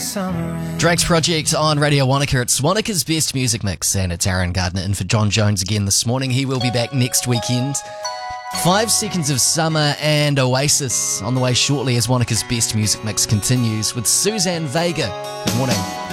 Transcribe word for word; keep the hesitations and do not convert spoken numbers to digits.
Drake's Project on Radio Wanaka. It's Wanaka's Best Music Mix, and it's Aaron Gardner in for John Jones again this morning. He will be back next weekend. Five Seconds of Summer and Oasis on the way shortly as Wanaka's Best Music Mix continues with Suzanne Vega. Good morning.